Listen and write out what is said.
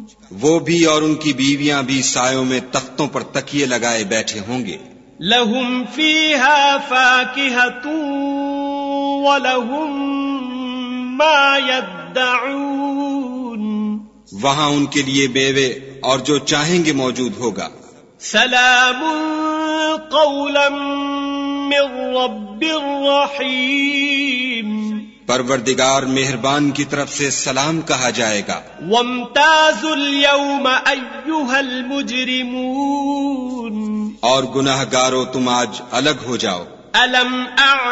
वो भी और उनकी बीवियां भी सायों में तख्तों पर तकिए लगाए बैठे होंगे। लहुम फीहा फाकिहतुन व लहुम मा यद्दऊन। वहां उनके लिए मेवे और जो चाहेंगे मौजूद होगा। सलामुन क़ौलन मिर रब्बिर रहीम। परवरदिगार मेहरबान की तरफ से सलाम कहा जाएगा। वम्ताजुल यौम अय्युहल मुजरिमून। और गुनाहगारों तुम आज अलग हो जाओ। अलम